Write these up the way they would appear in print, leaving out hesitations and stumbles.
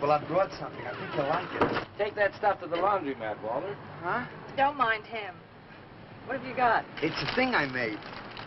Well, I brought something. I think you'll like it. Take that stuff to the laundromat, Walter. Huh? Don't mind him. What have you got? It's a thing I made.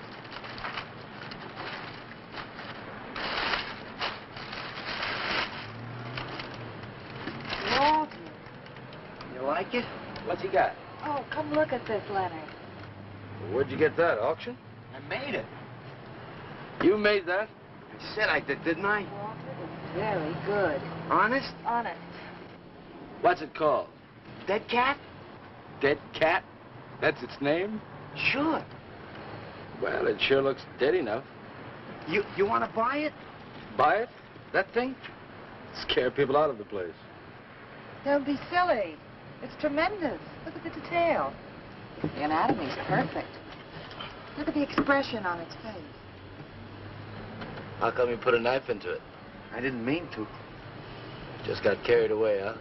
Walter. You like it? What's he got? Oh, come look at this letter. Well, where'd you get that, auction? I made it. You made that? I said I did, didn't I? Walter, it's very good. Honest? Honest. What's it called? Dead cat? Dead Cat? That's its name? Sure. Well, it sure looks dead enough. You want to buy it? Buy it? That thing? Scare people out of the place. Don't be silly. It's tremendous. Look at the detail. The anatomy's perfect. Look at the expression on its face. How come you put a knife into it? I didn't mean to. Just got carried away, huh?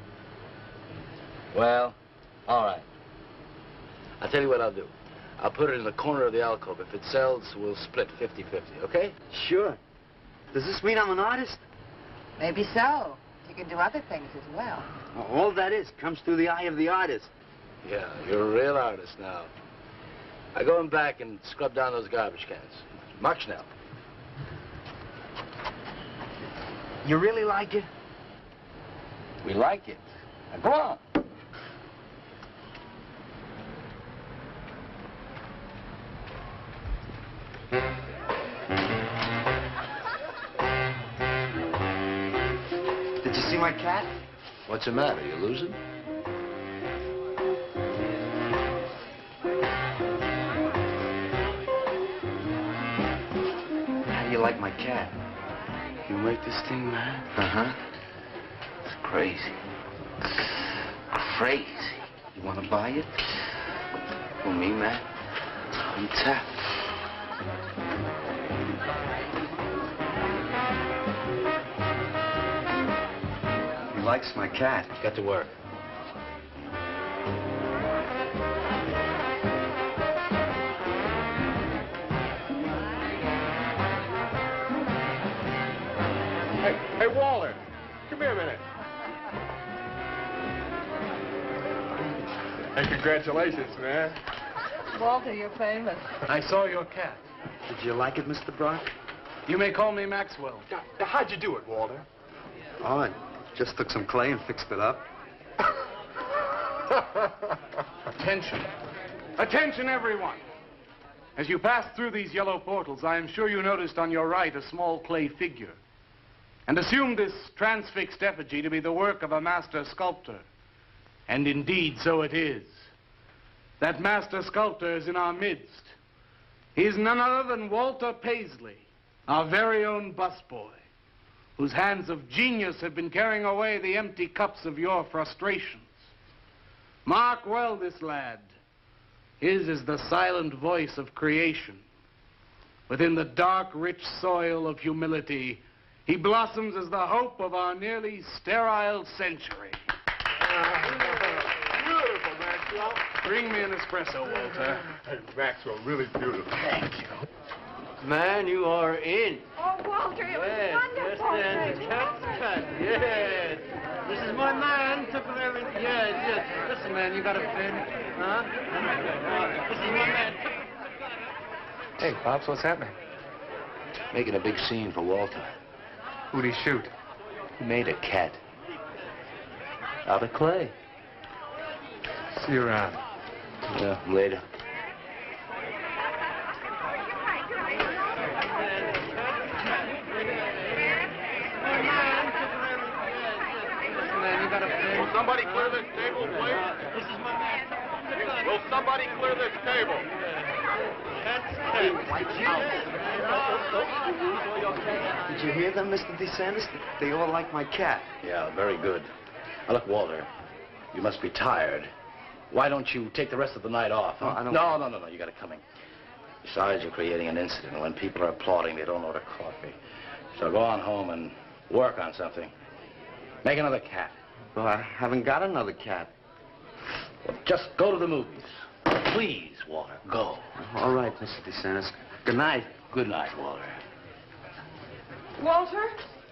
Well, all right. I'll tell you what I'll do. I'll put it in the corner of the alcove. If it sells, we'll split 50-50, okay? Sure. Does this mean I'm an artist? Maybe so. You can do other things as well. All that is comes through the eye of the artist. Yeah, you're a real artist now. I go in back and scrub down those garbage cans. Much now. You really like it? We like it. Now go on. Did you see my cat? What's the matter? You losing? How do you like my cat? You make this thing, man? Uh-huh. It's crazy. Crazy. You want to buy it? For me, man? I'm tapped. He likes my cat. Get to work. Hey, Walter, come here a minute. Hey, congratulations, man. Walter, you're famous. I saw your cat. Did you like it, Mr. Brock? You may call me Maxwell. Now, how'd you do it, Walter? Oh, I just took some clay and fixed it up. Attention. Attention, everyone. As you pass through these yellow portals, I am sure you noticed on your right a small clay figure, and assumed this transfixed effigy to be the work of a master sculptor. And indeed, so it is. That master sculptor is in our midst. He is none other than Walter Paisley, our very own busboy, whose hands of genius have been carrying away the empty cups of your frustrations. Mark well this lad. His is the silent voice of creation. Within the dark, rich soil of humility, he blossoms as the hope of our nearly sterile century. Beautiful, Maxwell. Bring me an espresso, Walter. Hey, Maxwell, really beautiful. Thank you. Man, you are in. Oh, Walter, it Yes, was wonderful. yes, and cut. Yes. This is my man. Took everything. Yes, yes. Listen, man, you got a pen? Huh? This is my man. Hey, Pops, what's happening? Making a big scene for Walter. Who'd he shoot? He made a cat. Out of clay. See you around. Yeah, later. Man, you got a pen? Will somebody clear this table, please? This is my man. Will somebody clear this table? Did you hear them, Mr. DeSantis? They all like my cat. Yeah, very good. Now, look, Walter, you must be tired. Why don't you take the rest of the night off, huh? I don't... No, you got it coming. Besides, you're creating an incident, and when people are applauding, they don't order coffee. So go on home and work on something. Make another cat. Well, I haven't got another cat. Well, just go to the movies. Please, Walter, go. All right, Mr. DeSantis. Good night. Good night, Walter. Walter?